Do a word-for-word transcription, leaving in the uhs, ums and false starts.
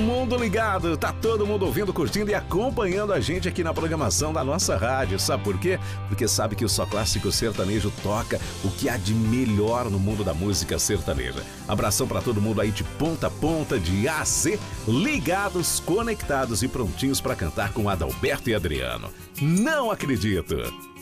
Mundo ligado, tá todo mundo ouvindo, curtindo e acompanhando a gente aqui na programação da nossa rádio. Sabe por quê? Porque sabe que o Só Clássico Sertanejo toca o que há de melhor no mundo da música sertaneja. Abração pra todo mundo aí de ponta a ponta, de A a Z, ligados, conectados e prontinhos pra cantar com Adalberto e Adriano. Não acredito!